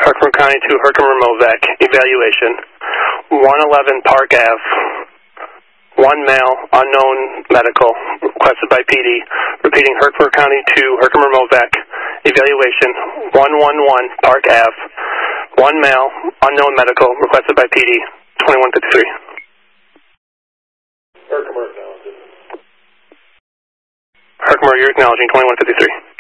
Herkimer County to Herkimer Movac, evaluation, 111 Park Ave, 1 male, unknown medical, requested by PD, repeating Herkimer County to Herkimer Movac, evaluation, 111 Park Ave, 1 male, unknown medical, requested by PD, 2153. Herkimer acknowledging. Herkimer, you're acknowledging 2153.